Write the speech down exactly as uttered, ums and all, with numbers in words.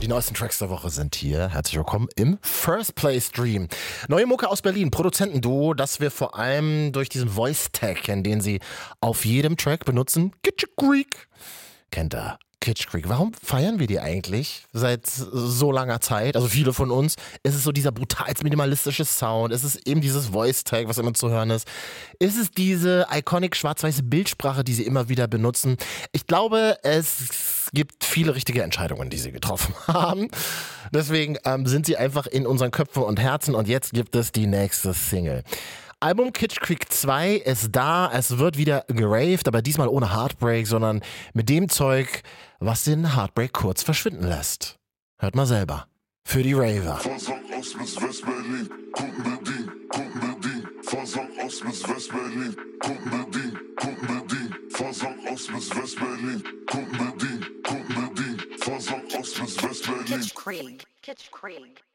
neuesten Tracks der Woche sind hier. Herzlich willkommen im First Play Stream. Neue Mucke aus Berlin, Produzentenduo, das wir vor allem durch diesen Voice-Tag kennen, den sie auf jedem Track benutzen. Kitsch Creek. Kennt ihr? Kitsch Creek. Warum feiern wir die eigentlich seit so langer Zeit? Also viele von uns. Ist es so dieser brutal minimalistische Sound? Ist es eben dieses Voice-Tag, was immer zu hören ist? Ist es diese iconic schwarz-weiße Bildsprache, die sie immer wieder benutzen? Ich glaube, es gibt viele richtige Entscheidungen, die sie getroffen haben. Deswegen ähm, sind sie einfach in unseren Köpfen und Herzen und jetzt gibt es die nächste Single. Album Kitsch Creek zwei ist da, es wird wieder geraved, aber diesmal ohne Heartbreak, sondern mit dem Zeug, was den Heartbreak kurz verschwinden lässt. Hört mal selber. Für die Raver. Versang aus bis West-Berlin, Kunden bedient, Kunden bedient. Versang aus bis West-Berlin, Kunden bedient, Kunden bedient. Versang aus bis West-Berlin, Kunden bedient, Kunden bedient. Versang aus bis West-Berlin. Kitsch Creek, Kitsch Creek.